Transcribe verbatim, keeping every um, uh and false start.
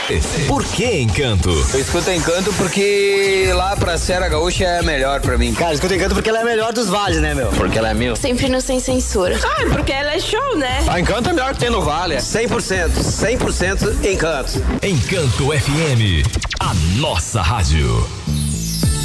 Por que Encanto? Eu escuto Encanto porque lá pra Serra Gaúcha é melhor pra mim. Cara, eu escuto Encanto porque ela é a melhor dos vales, né, meu? Porque ela é meu. Sempre no Sem Censura. Ah, porque ela é show, né? A Encanto é melhor que tem no Vale. cem por cento, cem por cento Encanto. Encanto F M, a nossa rádio.